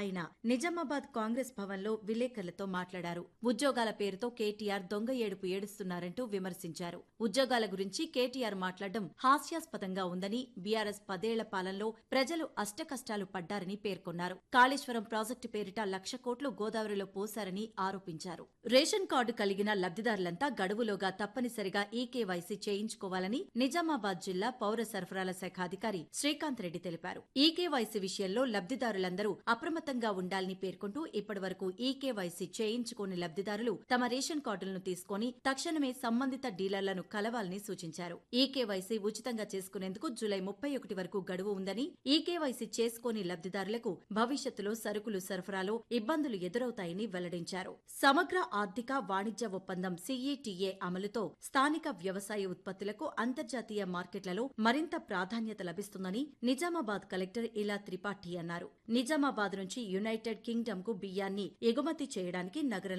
ఆయన నిజామాబాద్ కాంగ్రెస్ భవన్లో విలేకరులతో మాట్లాడారు. ఉద్యోగాల పేరుతో కేటీఆర్ దొంగ ఏడుపు ఏడుస్తున్నారంటూ విమర్శించారు. ఉద్యోగాల గురించి కేటీఆర్ మాట్లాడడం హాస్యాస్పదంగా ఉందని, బీఆర్ఎస్ 10 ఏళ్ల పాలనలో ప్రజలు అష్టకష్టాలు పడ్డారని పేర్కొన్నారు. కాళేశ్వరం ప్రాజెక్టు పేరిట 1,00,000 కోట్లు గోదావరిలో పోశారని ఆరోపించారు. రేషన్ కార్డు కలిగిన లబ్దిదారులంతా గడువులోగా తప్పనిసరిగా ఈకేవైసీ చేయించుకోవాలని నిజామాబాద్ జిల్లా పౌర సరఫరాల శాఖ అధికారి శ్రీకాంత్ రెడ్డి తెలిపారు. ఈకేవైసీ విషయంలో లబ్దిదారులందరూ అప్రమత్తంగా ఉండాలని పేర్కొంటూ ఇప్పటివరకు ఈకేవైసీ చేయించుకోని లబ్దిదారులు తమ రేషన్ కార్డులను తీసుకుని తక్షణమే సంబంధిత డీలర్లను కలవాలని సూచించారు. ఈకేవైసీ ఉచితంగా చేసుకునేందుకు జూలై 31 వరకు గడువు ఉందని, ఈకేవైసీ చేసుకోని లబ్దిదారులకు భవిష్యత్తులో సరుకులు సరఫరాలో ఇబ్బందులు ఎదురవుతాయని వెల్లడించారు. సమగ్ర ఆర్థిక వాణిజ్య ఒప్పందం సీఈటీఏ అమలుతో స్థానిక వ్యవసాయ ఉత్పత్తులకు అంతర్జాతీయ మార్కెట్లలో మరింత ప్రాధాన్యత లభిస్తుందని నిజామాబాద్ కలెక్టర్ ఇలా త్రిపాఠి అన్నారు. నిజామాబాద్ నుంచి యునైటెడ్ కింగ్డమ్ కు బియ్యాన్ని ఎగుమతి చేయడానికి నగరంలో